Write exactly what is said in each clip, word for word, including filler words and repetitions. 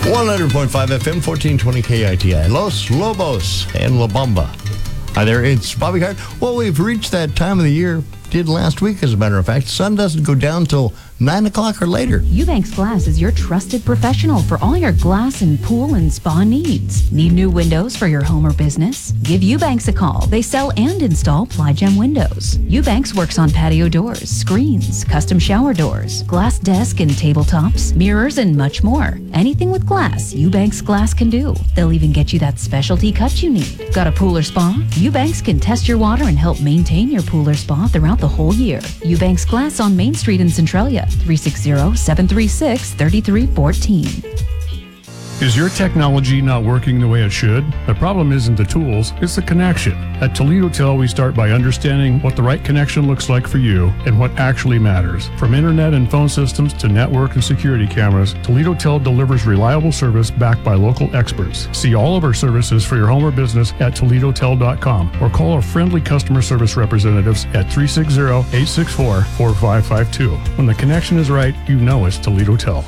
one hundred point five F M, fourteen twenty K I T I. Los Lobos and La Bamba. Hi there, it's Bobby Hart. Well, we've reached that time of the year, did last week as a matter of fact. The sun doesn't go down till nine o'clock or later. Eubanks Glass is your trusted professional for all your glass and pool and spa needs. Need new windows for your home or business? Give Eubanks a call. They sell and install Ply-Gem windows. Eubanks works on patio doors, screens, custom shower doors, glass desk and tabletops, mirrors, and much more. Anything with glass, Eubanks Glass can do. They'll even get you that specialty cut you need. Got a pool or spa? Eubanks can test your water and help maintain your pool or spa throughout the whole year. Eubanks Glass on Main Street in Centralia. three six zero, seven three six, three three one four. Is your technology not working the way it should? The problem isn't the tools, it's the connection. At Toledo Tel, we start by understanding what the right connection looks like for you and what actually matters. From internet and phone systems to network and security cameras, Toledo Tel delivers reliable service backed by local experts. See all of our services for your home or business at Toledo Tel dot com or call our friendly customer service representatives at three six zero, eight six four, four five five two. When the connection is right, you know it's Toledo Tel.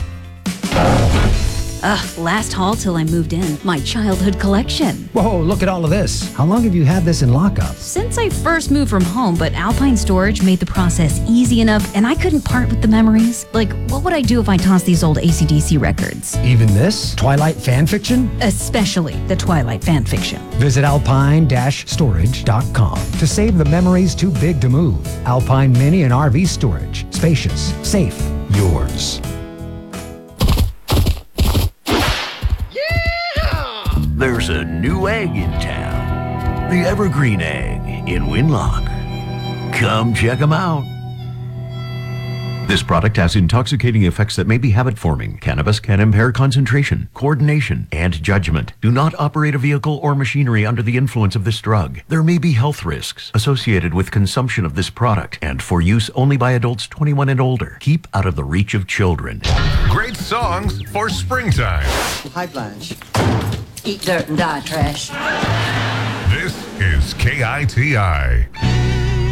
Ugh, last haul till I moved in. My childhood collection. Whoa, look at all of this. How long have you had this in lockup? Since I first moved from home, but Alpine Storage made the process easy enough, and I couldn't part with the memories. Like, what would I do if I tossed these old A C D C records? Even this? Twilight fan fiction? Especially the Twilight fan fiction. Visit alpine dash storage dot com to save the memories too big to move. Alpine Mini and R V Storage. Spacious, safe, yours. There's a new egg in town. The Evergreen Egg in Winlock. Come check them out. This product has intoxicating effects that may be habit-forming. Cannabis can impair concentration, coordination, and judgment. Do not operate a vehicle or machinery under the influence of this drug. There may be health risks associated with consumption of this product and for use only by adults twenty-one and older. Keep out of the reach of children. Great songs for springtime. Hi, Blanche. Eat dirt and die, trash. This is K I T I.